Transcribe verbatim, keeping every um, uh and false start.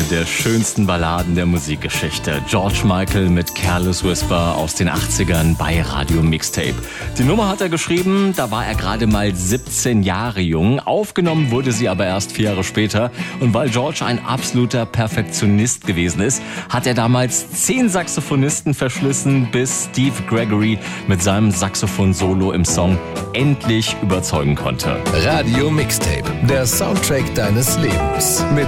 der schönsten Balladen der Musikgeschichte. George Michael mit Careless Whisper aus den achtzigern bei Radio Mixtape. Die Nummer hat er geschrieben, da war er gerade mal siebzehn Jahre jung. Aufgenommen wurde sie aber erst vier Jahre später. Und weil George ein absoluter Perfektionist gewesen ist, hat er damals zehn Saxophonisten verschlissen, bis Steve Gregory mit seinem Saxophon-Solo im Song endlich überzeugen konnte. Radio Mixtape, der Soundtrack deines Lebens. Mit